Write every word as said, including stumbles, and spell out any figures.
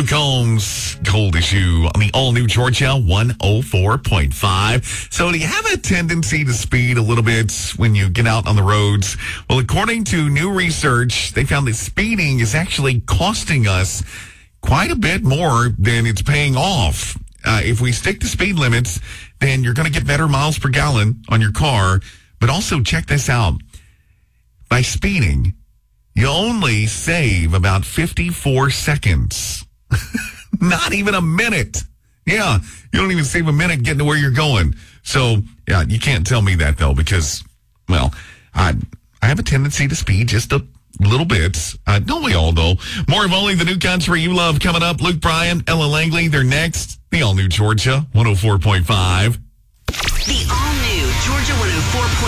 Luke Combs, Cold Issue on the all-new Georgia one oh four point five. So do you have a tendency to speed a little bit when you get out on the roads? Well, according to new research, they found that speeding is actually costing us quite a bit more than it's paying off. Uh, if we stick to speed limits, then you're going to get better miles per gallon on your car. But also check this out. By speeding, you only save about fifty-four seconds. Not even a minute. Yeah, you don't even save a minute getting to where you're going. So, yeah, you can't tell me that, though, because, well, I I have a tendency to speed just a little bit. Uh, don't we all, though? More of Only the New Country You Love coming up. Luke Bryan, Ella Langley, they're next. The all-new Georgia one oh four point five.